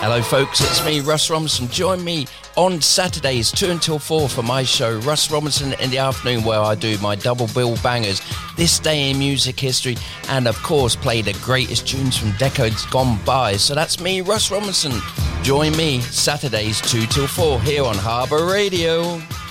Hello folks, it's me, Russ Robinson. Join me on Saturdays 2 until 4 for my show, Russ Robinson in the Afternoon, where I do my double bill bangers, This Day in Music History, and of course play the greatest tunes from decades gone by. So that's me, Russ Robinson. Join me Saturdays 2 till 4 here on Harbour Radio.